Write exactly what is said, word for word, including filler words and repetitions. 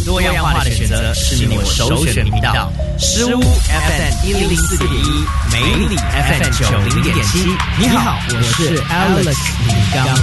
多样化的选择是你我首选频道。诗屋 F M 一零四点一，美里 F M 九零点七。你好，我是 Alex 李刚。